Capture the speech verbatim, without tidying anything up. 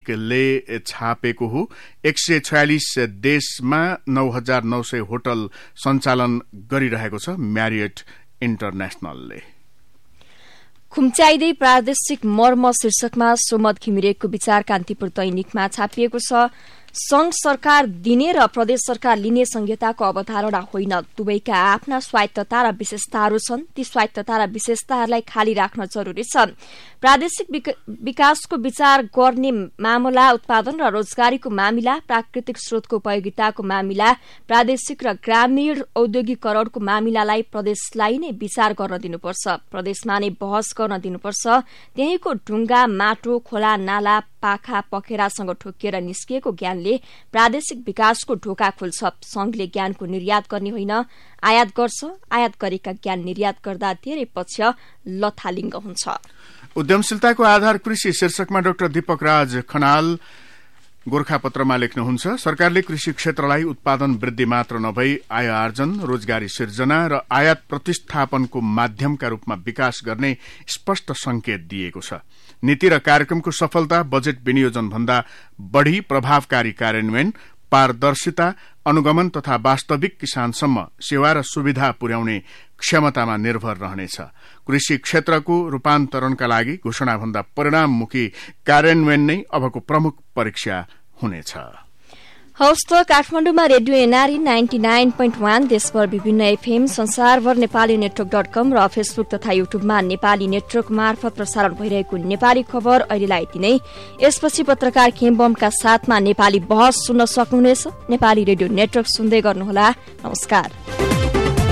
प्रादेशिकले छापेको हो। एक सय छयालिस देशमा नौ हजार नौ सय होटल सञ्चालन गरिरहेको छ म्यारियट इन्टरनेशनलले। खुम्च्याइदै प्रादेशिक मर्म शीर्षकमा सोमद घिमिरेको विचार कान्तिपुर दैनिकमा छापिएको छ। संघ सरकार दिने र प्रदेश सरकार लिने संहिताको अवधारणा होइन, दुवैका आफ्ना स्वायत्तता र विशेषताहरू छन्। ती स्वायत्तता र विशेषताहरूलाई खाली राख्न जरूरी छ। प्रादेशिक विकासको विचार गर्ने मामला, उत्पादन र रोजगारीको मामिला, प्राकृतिक स्रोतको उपयोगिताको मामिला, प्रादेशिक र ग्रामीण औद्योगिकरणको मामिलालाई प्रदेशलाई नै विचार गर्न दिनुपर्छ, प्रदेशमा नै बहस गर्न दिनुपर्छ। त्यहीँको ढुङ्गा, माटो, खोला, नाला, पाखा पखेरासँग ठोकिएर निस्किएको ज्ञानले प्रादेशिक विकासको ढोका खोल्छ। संघले ज्ञानको निर्यात गर्ने होइन, आयात गर्छ। आयात गरेका ज्ञान निर्यात गर्दा धेरै पक्ष लथालिङ्ग हुन्छ। उद्यमशीलताको आधार कृषि शीर्षकमा डाक्टर दीपक राज खनाल गोर्खापत्रमा लेख्नुहुन्छ, सरकारले कृषि क्षेत्रलाई उत्पादन वृद्धि मात्र नभई आय आर्जन, रोजगारी सिर्जना र आयात प्रतिस्थापनको माध्यमका रूपमा विकास गर्ने स्पष्ट संकेत दिएको छ। नीति र कार्यक्रमको सफलता बजेट विनियोजन भन्दा बढ़ी प्रभावकारी कार्यान्वयन, पारदर्शिता, अनुगमन तथा वास्तविक किसानसम्म सेवा र सुविधा पुर्याउने क्षमतामा निर्भर रहनेछ। कृषि क्षेत्रको रूपान्तरणका लागि घोषणाभन्दा परिणाममुखी कार्यान्वयन नै अबको प्रमुख परीक्षा हुनेछ। हौस् त काठमाडौँमा radio NRE ninety nine point one, देशभर विभिन्न एफएम, संसारभर नेपाली नेटवर्क डट कम र फेसबुक तथा युट्युबमा नेपाली नेटवर्क मार्फत प्रसारण भइरहेको नेपाली खबर अहिलेलाई यति नै। यसपछि पत्रकार खेमबमका साथमा नेपाली बहस सुन्न सक्नुहुनेछ। नेपाली रेडियो नेटवर्क सुन्दै गर्नुहोला। नमस्कार।